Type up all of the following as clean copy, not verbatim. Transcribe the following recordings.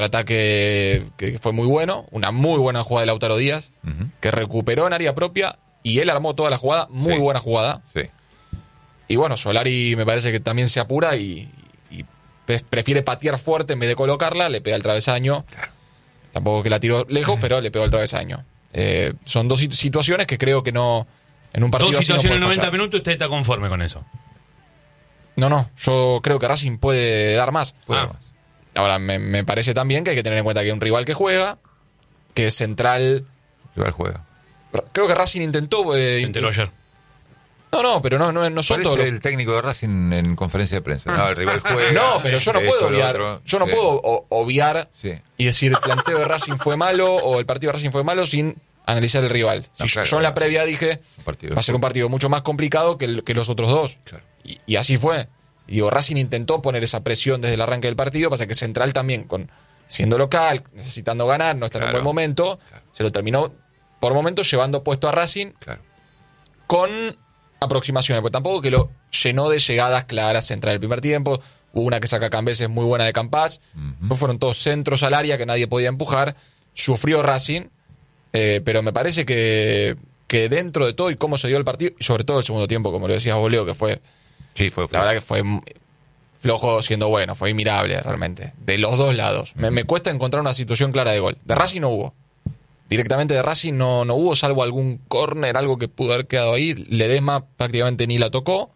ataque que fue muy bueno, una muy buena jugada de Lautaro Díaz, que recuperó en área propia y él armó toda la jugada, muy buena jugada. Sí. Y bueno, Solari me parece que también se apura y prefiere patear fuerte en vez de colocarla, le pega al travesaño. Claro. Tampoco que la tiró lejos, pero le pegó al travesaño. Son dos situaciones que creo que no, en un partido Dos así no situaciones en puede 90 fallar. minutos, usted está conforme con eso. No, yo creo que Racing puede dar más. Puede más. Ahora, me parece también que hay que tener en cuenta que hay un rival que juega, que es central. Rival juega. Creo que Racing intentó. Se enteró ayer. No, pero no son todos. Parece el técnico de Racing en conferencia de prensa. No, el rival juega. No, pero yo no puedo obviar. Yo no puedo obviar y decir el planteo de Racing fue malo o el partido de Racing fue malo sin analizar el rival. No, Si claro, yo en la previa dije va a ser un partido mucho más complicado que los otros dos. Claro. Y así fue. Y digo, Racing intentó poner esa presión desde el arranque del partido, pasa que Central también, siendo local, necesitando ganar, no está en un buen momento, se lo terminó por momentos llevando puesto a Racing con aproximaciones, porque tampoco que lo llenó de llegadas claras Central el primer tiempo. Hubo una que saca Cambeses muy buena de Campás, después fueron todos centros al área que nadie podía empujar, sufrió Racing, pero me parece que dentro de todo y cómo se dio el partido, y sobre todo el segundo tiempo, como lo decías vos, Leo, que fue... Sí, fue la verdad que fue flojo siendo bueno, fue inmirable realmente. De los dos lados. Me cuesta encontrar una situación clara de gol. De Racing no hubo. Directamente de Racing no hubo, salvo algún córner, algo que pudo haber quedado ahí. Ledesma prácticamente ni la tocó.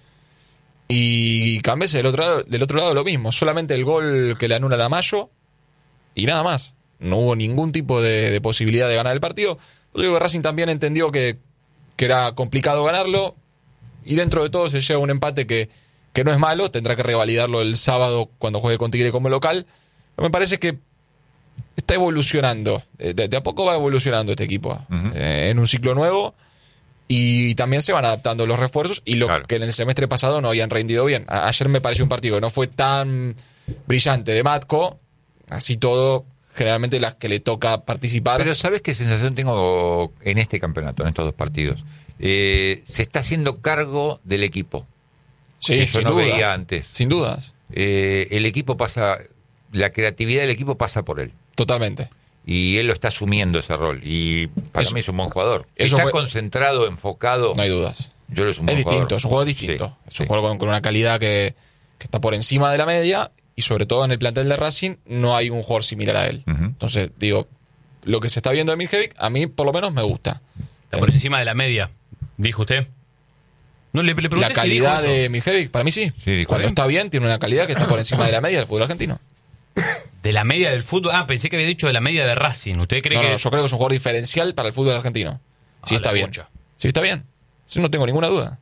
Y Cambese del otro lado lo mismo. Solamente el gol que le anula a Mayo y nada más. No hubo ningún tipo de posibilidad de ganar el partido. Yo digo que Racing también entendió que era complicado ganarlo. Y dentro de todo se lleva un empate que no es malo, tendrá que revalidarlo el sábado cuando juegue con Tigre como local. Pero me parece que está evolucionando, de a poco va evolucionando este equipo en un ciclo nuevo y también se van adaptando los refuerzos y lo que en el semestre pasado no habían rendido bien. Ayer me pareció un partido que no fue tan brillante de Matco, así todo, generalmente las que le toca participar. Pero ¿sabes qué sensación tengo en este campeonato, en estos dos partidos? Se está haciendo cargo del equipo. Sí, eso no dudas, veía antes. Sin dudas. El equipo pasa, la creatividad del equipo pasa por él. Totalmente. Y él lo está asumiendo ese rol. Y para mí es un buen jugador. Eso Está concentrado, enfocado. No hay dudas. Yo lo es un buen distinto, jugador. es un juego distinto. Es un juego con una calidad que está por encima de la media y sobre todo en el plantel de Racing no hay un jugador similar a él. Entonces, digo, lo que se está viendo de Miljevic, a mí por lo menos me gusta. Está por encima de la media, dijo usted. No le pregunté la calidad si dijo de Miljevic, para mí sí. Cuando está bien, tiene una calidad que está por encima de la media del fútbol argentino. ¿De la media del fútbol? Ah, pensé que había dicho de la media de Racing. ¿Usted cree que...? No, yo creo que es un jugador diferencial para el fútbol argentino. Sí está bien. Sí está bien. Sí, no tengo ninguna duda.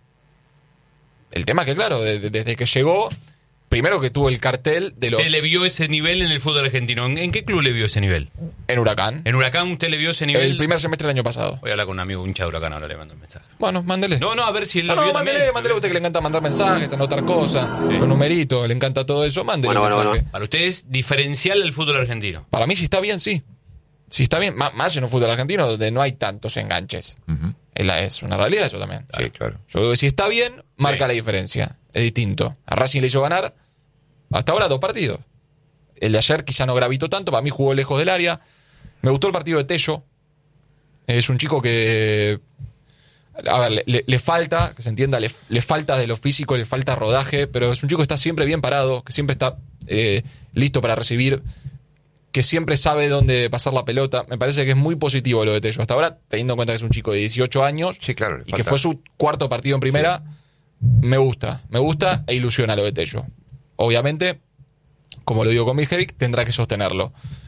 El tema es que, claro, desde que llegó, primero que tuvo el cartel de los... ¿Usted le vio ese nivel en el fútbol argentino? ¿En qué club le vio ese nivel? En Huracán. ¿En Huracán usted le vio ese nivel? El primer semestre del año pasado. Voy a hablar con un amigo hincha de Huracán, ahora le mando un mensaje. Bueno, mándele. No, a ver si él lo No, vio mándele a usted que le encanta mandar mensajes, anotar cosas, los numeritos, le encanta todo eso, mándele un mensaje. Para usted es diferencial el fútbol argentino. Para mí si está bien, sí. Si está bien, más en un fútbol argentino donde no hay tantos enganches. Es una realidad eso también. Sí, claro. Yo creo que si está bien, marca la diferencia. Es distinto. A Racing le hizo ganar hasta ahora 2 partidos. El de ayer quizá no gravitó tanto, para mí jugó lejos del área. Me gustó el partido de Tello. Es un chico que... A ver, le falta, que se entienda, le falta de lo físico, le falta rodaje, pero es un chico que está siempre bien parado, que siempre está listo para recibir, que siempre sabe dónde pasar la pelota. Me parece que es muy positivo lo de Tello. Hasta ahora, teniendo en cuenta que es un chico de 18 años sí, claro, y que fue su 4º partido en primera, me gusta e ilusiona lo de Tello. Obviamente, como lo digo con Miljevic, tendrá que sostenerlo.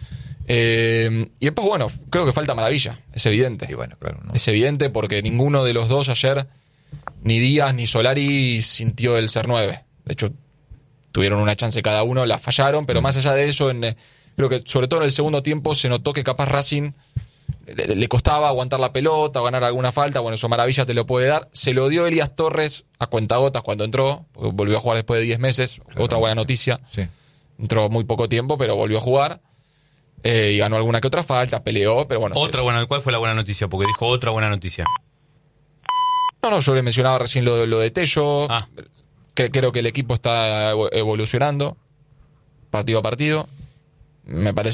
Y después, bueno, creo que falta Maravilla, es evidente. Y bueno, claro, ¿no? Es evidente porque ninguno de los dos ayer, ni Díaz ni Solari, sintió el ser 9. De hecho, tuvieron una chance cada uno, la fallaron, pero más allá de eso, creo que sobre todo en el segundo tiempo se notó que capaz Racing le costaba aguantar la pelota o ganar alguna falta. Bueno, eso Maravilla te lo puede dar. Se lo dio Elías Torres a cuentagotas cuando entró, volvió a jugar después de 10 meses, claro. Otra buena noticia. Sí. Entró muy poco tiempo, pero volvió a jugar. Y ganó alguna que otra falta, peleó, pero bueno. ¿Cuál fue la buena noticia? Porque dijo otra buena noticia. No, yo le mencionaba recién lo de Tello. Creo que el equipo está evolucionando partido a partido. Me